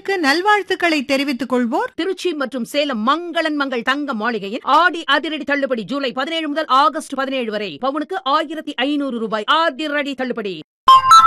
உங்களுக்கு நல்வாழ்த்துக்களை தெரிவித்துக் கொள்வோர் திருச்சி மற்றும் சேலம் மங்களன் மங்கள் தங்க மாளிகையில் ஆடி அதிரடி தள்ளுபடி ஜூலை 17 முதல் ஆகஸ்ட் 17 வரை பவுனுக்கு 1500 ரூபாய் அதிரடி தள்ளுபடி.